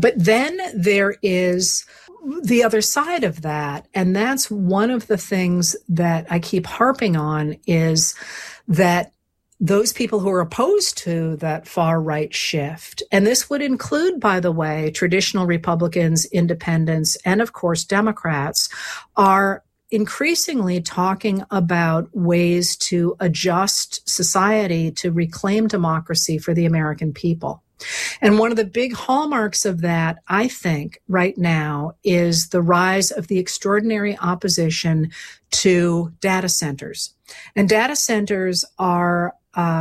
But then there is the other side of that. And that's one of the things that I keep harping on, is that those people who are opposed to that far right shift, and this would include, by the way, traditional Republicans, independents, and of course, Democrats, are increasingly talking about ways to adjust society to reclaim democracy for the American people. And one of the big hallmarks of that, I think, right now, is the rise of the extraordinary opposition to data centers. And data centers are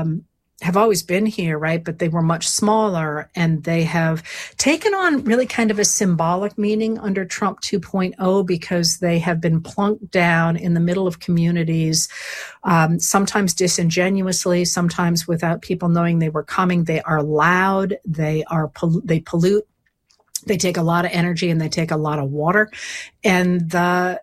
have always been here, right? But they were much smaller, and they have taken on really kind of a symbolic meaning under Trump 2.0, because they have been plunked down in the middle of communities, sometimes disingenuously, sometimes without people knowing they were coming. They are loud. They pollute. They take a lot of energy, and they take a lot of water. And,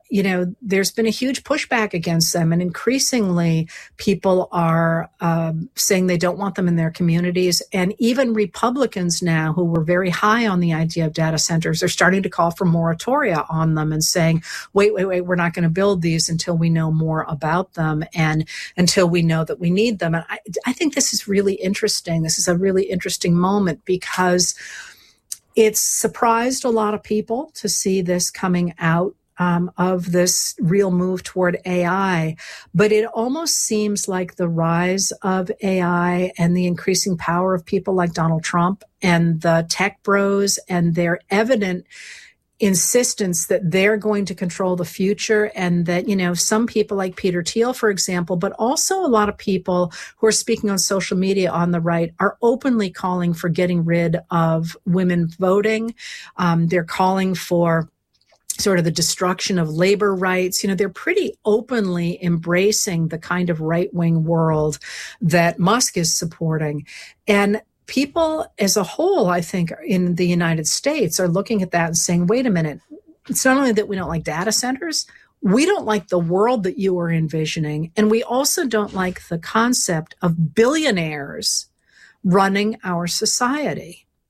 there's been a huge pushback against them. And increasingly, people are saying they don't want them in their communities. And even Republicans now, who were very high on the idea of data centers, are starting to call for moratoria on them and saying, wait, we're not going to build these until we know more about them and until we know that we need them. And I think this is really interesting. This is a really interesting moment, because it's surprised a lot of people to see this coming out of this real move toward AI. But it almost seems like the rise of AI and the increasing power of people like Donald Trump and the tech bros and their evident insistence that they're going to control the future, and that, some people like Peter Thiel, for example, but also a lot of people who are speaking on social media on the right, are openly calling for getting rid of women voting. They're calling for sort of the destruction of labor rights. They're pretty openly embracing the kind of right-wing world that Musk is supporting. And people as a whole, I think, in the United States are looking at that and saying, wait a minute, it's not only that we don't like data centers, we don't like the world that you are envisioning. And we also don't like the concept of billionaires running our society.